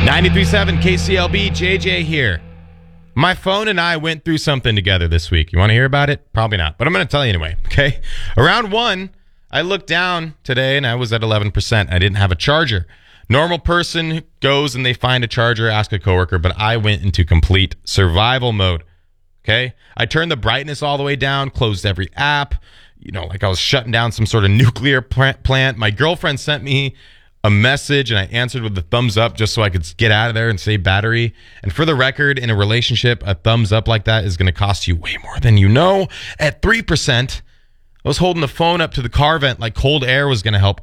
93.7 KCLB, JJ here. My phone and I went through something together this week. You want to hear about it? Probably not, but I'm going to tell you anyway, okay? Around 1, I looked down today and I was at 11%. I didn't have a charger. Normal person goes and they find a charger, ask a coworker, but I went into complete survival mode, okay? I turned the brightness all the way down, closed every app, like I was shutting down some sort of nuclear plant. My girlfriend sent me a message and I answered with the thumbs up just so I could get out of there and save battery. And for the record, in a relationship, a thumbs up like that is going to cost you way more than you know. At 3%, I was holding the phone up to the car vent like cold air was going to help